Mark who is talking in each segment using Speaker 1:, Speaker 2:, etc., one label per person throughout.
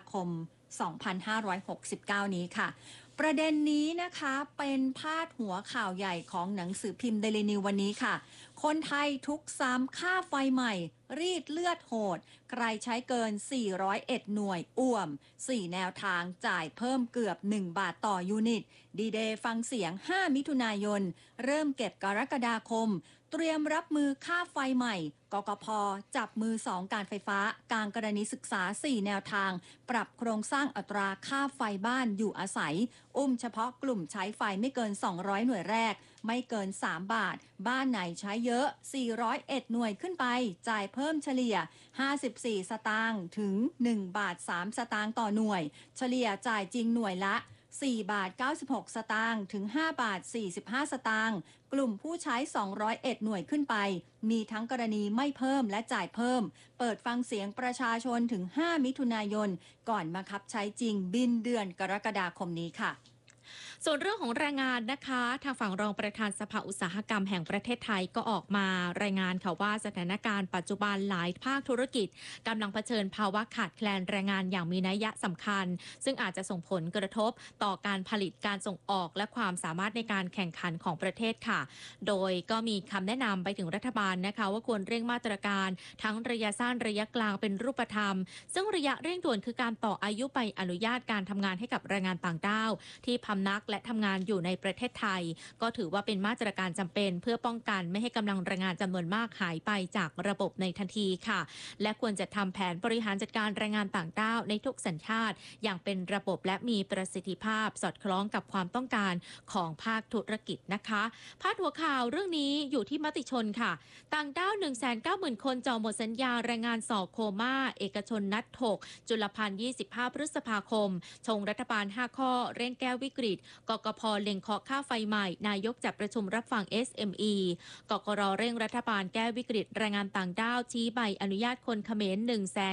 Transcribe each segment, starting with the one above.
Speaker 1: คม 2569 นี้ค่ะประเด็นนี้นะคะเป็นพาดหัวข่าวใหญ่ของหนังสือพิมพ์เดลินิววันนี้ค่ะคนไทยทุกซ้ำค่าไฟใหม่รีดเลือดโหดใครใช้เกิน401หน่วยอ่วม4แนวทางจ่ายเพิ่มเกือบ1บาทต่อยูนิตดีเดย์ฟังเสียง5มิถุนายนเริ่มเก็บกรกฎาคมเตรียมรับมือค่าไฟใหม่กกพ.จับมือ2การไฟฟ้ากลางกรณีศึกษา4แนวทางปรับโครงสร้างอัตราค่าไฟบ้านอยู่อาศัยเฉพาะกลุ่มใช้ไฟไม่เกิน200หน่วยแรกไม่เกิน3บาทบ้านไหนใช้เยอะ401หน่วยขึ้นไปจ่ายเพิ่มเฉลี่ย54สตางค์ถึง1บาท3สตางค์ต่อหน่วยเฉลี่ยจ่ายจริงหน่วยละ4บาท96สตางค์ถึง5บาท45สตางค์กลุ่มผู้ใช้201หน่วยขึ้นไปมีทั้งกรณีไม่เพิ่มและจ่ายเพิ่มเปิดฟังเสียงประชาชนถึง5มิถุนายนก่อนบังคับใช้จริงบินเดือนกรกฎาคมนี้ค่ะ
Speaker 2: ส่วนเรื่องของแรงงานนะคะทางฝั่งรองประธานสภาอุตสาหกรรมแห่งประเทศไทยก็ออกมารายงานค่ะว่าสถานการณ์ปัจจุบันหลายภาคธุรกิจกำลังเผชิญภาวะขาดแคลนแรงงานอย่างมีนัยยะสำคัญซึ่งอาจจะส่งผลกระทบต่อการผลิตการส่งออกและความสามารถในการแข่งขันของประเทศค่ะโดยก็มีคำแนะนำไปถึงรัฐบาลนะคะว่าควรเร่งมาตรการทั้งระยะสั้นระยะกลางเป็นรูปธรรมซึ่งระยะเร่งด่วนคือการต่ออายุใบอนุญาตการทำงานให้กับแรงงานต่างด้าวที่พำนักและทำงานอยู่ในประเทศไทยก็ถือว่าเป็นมาตรการจำเป็นเพื่อป้องกันไม่ให้กำลังแรงงานจำนวนมากหายไปจากระบบในทันทีค่ะและควรจะทำแผนบริหารจัดการแรงงานต่างด้าวในทุกสัญชาติอย่างเป็นระบบและมีประสิทธิภาพสอดคล้องกับความต้องการของภาคธุรกิจนะคะพาดหัวข่าวเรื่องนี้อยู่ที่มติชนค่ะต่างด้าว 190,000 คนจ่อหมดสัญญาแรงงานสอโคม่าเอกชนนัดถกจุลภัณฑ์25พฤษภาคมชงรัฐบาล5ข้อเร่งแก้วิกฤตกกพ.เล็งเคาะค่าไฟใหม่นายกจัดประชุมรับฟัง SME กกร.เร่งรัฐบาลแก้วิกฤตแรงงานต่างด้าวชี้ใบอนุญาตคนเขมร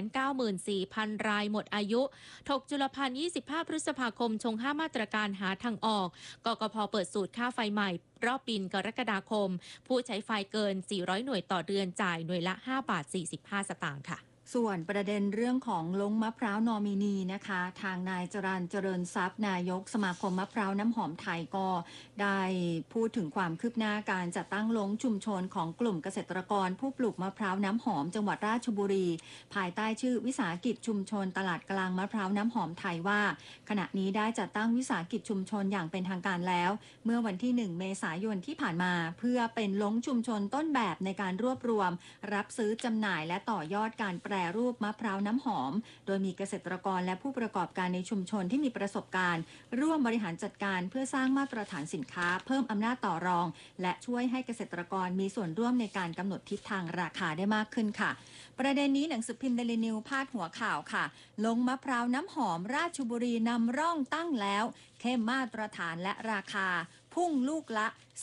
Speaker 2: 194,000 รายหมดอายุถกจุลภัณฑ์25พฤษภาคมชง5มาตรการหาทางออกกกพ.เปิดสูตรค่าไฟใหม่รอบปีกรกฎาคมผู้ใช้ไฟเกิน400หน่วยต่อเดือนจ่ายหน่วยละ5บาท45สตางค์ค่ะ
Speaker 1: ส่วนประเด็นเรื่องของลงมะพร้าวนอมินีนะคะทางนายจรัญเจริญทรัพย์นายกสมาคมมะพร้าวน้ำหอมไทยก็ได้พูดถึงความคืบหน้าการจัดตั้งลงชุมชนของกลุ่มเกษตรกรผู้ปลูกมะพร้าวน้ำหอมจังหวัดราชบุรีภายใต้ชื่อวิสาหกิจชุมชนตลาดกลางมะพร้าวน้ำหอมไทยว่าขณะนี้ได้จัดตั้งวิสาหกิจชุมชนอย่างเป็นทางการแล้วเมื่อวันที่1เมษายนที่ผ่านมาเพื่อเป็นลงชุมชนต้นแบบในการรวบรวมรับซื้อจำหน่ายและต่อยอดการแปรรูปมะพร้าวน้ำหอมโดยมีเกษตรกรและผู้ประกอบการในชุมชนที่มีประสบการณ์ร่วมบริหารจัดการเพื่อสร้างมาตรฐานสินค้าเพิ่มอำนาจต่อรองและช่วยให้เกษตรกรมีส่วนร่วมในการกำหนดทิศทางราคาได้มากขึ้นค่ะประเด็นนี้หนังสือพิมพ์เดลินิวพาดหัวข่าวค่ะลงมะพร้าวน้ำหอมราชบุรีนำร่องตั้งแล้วเข้มมาตรฐานและราคาพุ่งลูกละ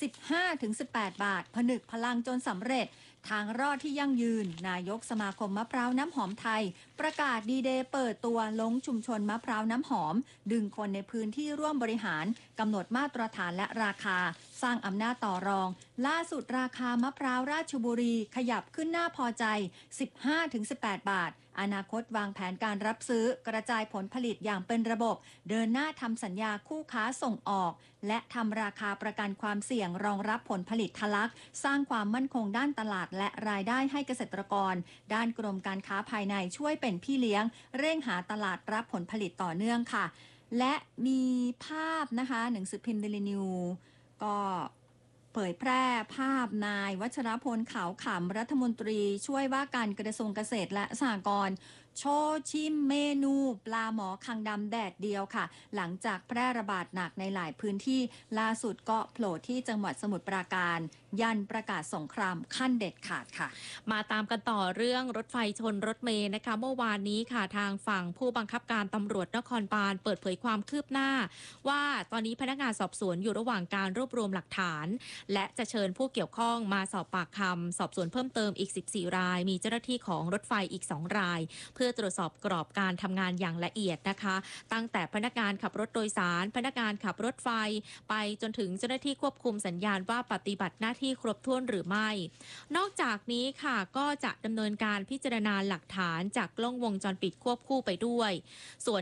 Speaker 1: 15-18 บาทผนึกพลังจนสำเร็จทางรอดที่ยั่งยืนนายกสมาคมมะพร้าวน้ำหอมไทยประกาศดีเดย์เปิดตัวลงชุมชนมะพร้าวน้ำหอมดึงคนในพื้นที่ร่วมบริหารกำหนดมาตรฐานและราคาสร้างอำนาจต่อรองล่าสุดราคามะพร้าวราชบุรีขยับขึ้นน่าพอใจ 15-18 บาทอนาคตวางแผนการรับซื้อกระจายผลผลิตอย่างเป็นระบบเดินหน้าทำสัญญาคู่ค้าส่งออกและทำราคาประกันความเสี่ยงรองรับผลผลิตทะลักสร้างความมั่นคงด้านตลาดและรายได้ให้เกษตรกรด้านกรมการค้าภายในช่วยเป็นพี่เลี้ยงเร่งหาตลาดรับผลผลิตต่อเนื่องค่ะและมีภาพนะคะหนังสือพิมพ์เดลินิวก็เผยแพร่ภาพนายวัชรพลขาวขำรัฐมนตรีช่วยว่าการกระทรวงเกษตรและสหกรณ์โชว์ชิมเมนูปลาหมอคังดำแดดเดียวค่ะหลังจากแพร่ระบาดหนักในหลายพื้นที่ล่าสุดก็โผล่ที่จังหวัดสมุทรปราการยันประกาศสงครามขั้นเด็ดขาดค่ะ
Speaker 2: มาตามกันต่อเรื่องรถไฟชนรถเมล์นะคะเมื่อวานนี้ค่ะทางฝั่งผู้บังคับการตำรวจนครบาลเปิดเผยความคืบหน้าว่าตอนนี้พนักงานสอบสวนอยู่ระหว่างการรวบรวมหลักฐานและจะเชิญผู้เกี่ยวข้องมาสอบปากคำสอบสวนเพิ่มเติมอีก14รายมีเจ้าหน้าที่ของรถไฟอีก2รายเพื่อตรวจสอบกรอบการทำงานอย่างละเอียดนะคะตั้งแต่พนักงานขับรถโดยสารพนักงานขับรถไฟไปจนถึงเจ้าหน้าที่ควบคุมสัญญาณว่าปฏิบัติหน้าที่ครบถ้วนหรือไม่นอกจากนี้ค่ะก็จะดำเนินการพิจารณาหลักฐานจากกล้องวงจรปิดควบคู่ไปด้วยส่วน